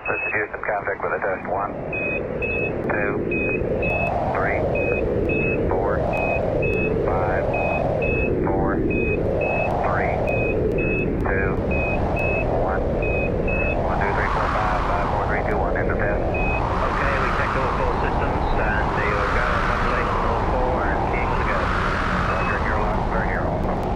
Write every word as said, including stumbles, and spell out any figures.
This is Houston, contact with a test. One, two, three.